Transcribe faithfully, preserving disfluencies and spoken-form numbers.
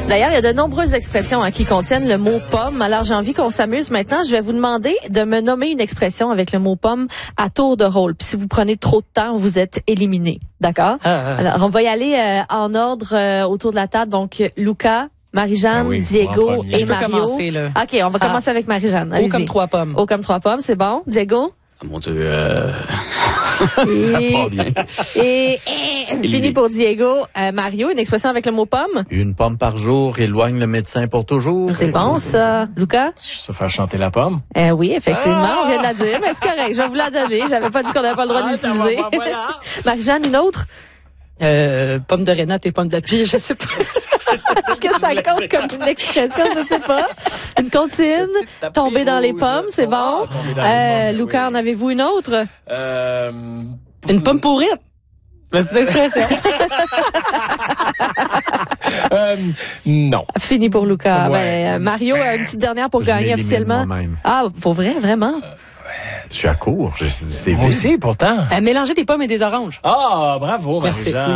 D'ailleurs, il y a de nombreuses expressions hein, qui contiennent le mot pomme. Alors, j'ai envie qu'on s'amuse maintenant. Je vais vous demander de me nommer une expression avec le mot pomme à tour de rôle. Puis si vous prenez trop de temps, vous êtes éliminé. D'accord? Ah, ah. Alors, on va y aller euh, en ordre euh, autour de la table. Donc, Luca, Marie-Jeanne, ah oui, Diego et je peux Mario. Commencer, là. OK, on va ah. commencer avec Marie-Jeanne. Haut comme trois pommes. Haut comme trois pommes, c'est bon. Diego? Ah, mon Dieu, euh... ça part bien. Et, et fini pour Diego. Euh, Mario, une expression avec le mot pomme? Une pomme par jour éloigne le médecin pour toujours. C'est bon, ça. Luca? Se faire chanter la pomme? Euh, oui, effectivement, ah! on vient de la dire, mais c'est correct, je vais vous la donner. J'avais pas dit qu'on n'avait pas le droit ah, de l'utiliser. Voilà. Marie-Jeanne, une autre? Euh, pomme de Renate et pomme d'appui, je sais pas. Est-ce que ça compte comme une expression? Je sais pas. Une comptine, tomber dans les pommes, c'est bon. Euh, Luca, en avez-vous une autre? Euh... Une pomme pourrite. C'est une expression. euh, non. Fini pour Luca. Ouais. Ben, Mario, une petite dernière pour je gagner officiellement. Moi-même. Ah, pour vrai, vraiment? Euh, Je suis à court. Je, c'est Moi aussi, pourtant. Euh, mélanger des pommes et des oranges. Ah, bravo, Merci. Marie-Jeanne.